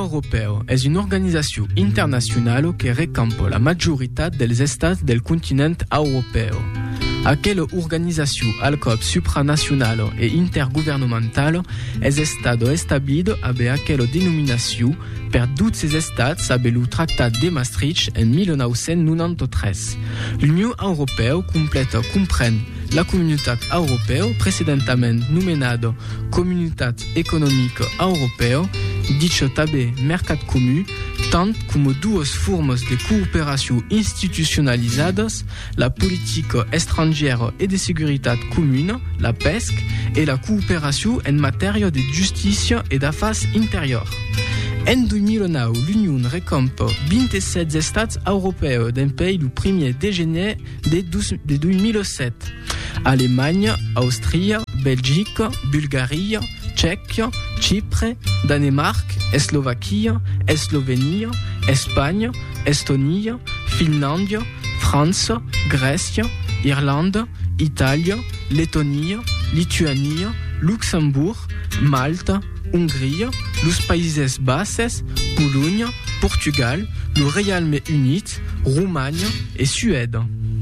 Europea è un'organizzazione internazionale che racchiude la maggiorità degli stati del continente europeo. Aquella organizzazione al cop supranazionale e intergovernamentale è stata stabilita a quella denominazione per tutti gli stati ab il Trattat de Maastricht en 1993. L'Unione Europea completa comprende la Comunitat Europea, precedentemente nominata Comunitat Economica Europea, dice també Mercat Comú, tant come dues formes de cooperació institucionalitzades, la politica estrangera e de seguretat comuna, la PESC, e la cooperació en matèria de justícia e d'afars interior. En 2009, l'Union recompa 27 estats europeus d'un pays le 1er de gener de 2007. Allemagne, Austria, Belgique, Bulgarie, Tchèque, Chypre, Danemark, Slovaquie, Slovénie, Espagne, Estonie, Finlande, France, Grèce, Irlande, Italie, Lettonie, Lituanie, Luxembourg, Malte, Hongrie, los Països Basses, Pologne, Portugal, le Royaume Uni, Roumanie et Suède.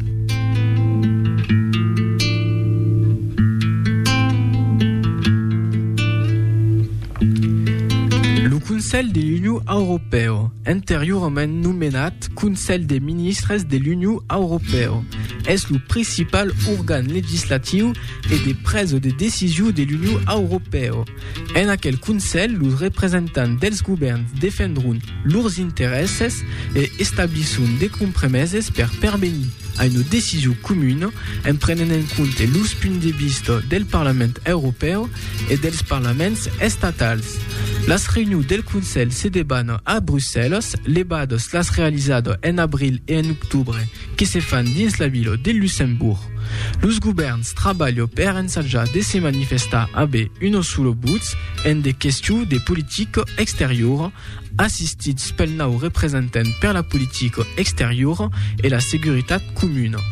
Le Conseil de l'Union Europea, antérieurement nomenat Conseil des ministres de l'Union Europea, est le principal organe législatif et de prise de décision de l'Union Europea. En aquel Conseil, les représentants des gouvernements défendront leurs intérêts et établiront des compromises pour parvenir à une décision commune en prenant en compte les points de vista del Parlement europeo et des parlements estatals. Las réunions del Conseil se débattent à Bruxelles, les bades las réalisades en avril et en octobre qui se font dins la ville de Luxembourg. Los governs travaillent per ensaggiar de se manifestar avec un solo but en des questions de politique extérieure, assistés pel nou représentant per la politique extérieure et la sécurité commune.